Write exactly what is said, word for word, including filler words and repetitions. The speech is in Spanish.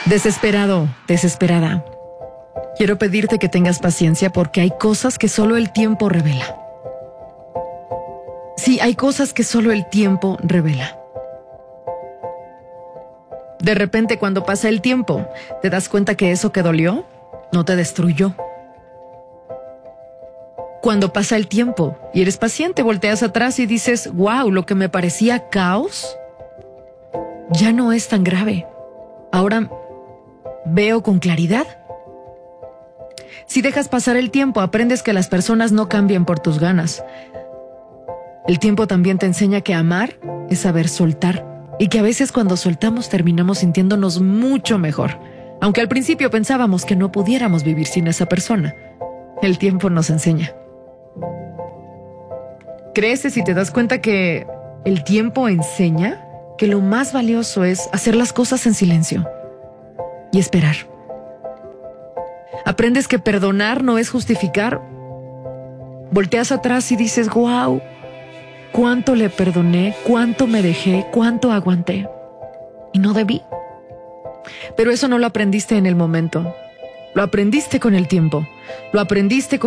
Desesperado, desesperada. Quiero pedirte que tengas paciencia porque hay cosas que solo el tiempo revela. Sí, hay cosas que solo el tiempo revela. De repente, cuando pasa el tiempo, te das cuenta que eso que dolió no te destruyó. Cuando pasa el tiempo y eres paciente, volteas atrás y dices, wow, lo que me parecía caos ya no es tan grave. Ahora veo con claridad. Si dejas pasar el tiempo, aprendes que las personas no cambian por tus ganas. El tiempo también te enseña que amar es saber soltar y que a veces cuando soltamos terminamos sintiéndonos mucho mejor. Aunque al principio pensábamos que no pudiéramos vivir sin esa persona, el tiempo nos enseña. Creces y te das cuenta que el tiempo enseña que lo más valioso es hacer las cosas en silencio y esperar. Aprendes que perdonar no es justificar. Volteas atrás y dices, wow, cuánto le perdoné, cuánto me dejé, cuánto aguanté. Y no debí. Pero eso no lo aprendiste en el momento. Lo aprendiste con el tiempo. Lo aprendiste con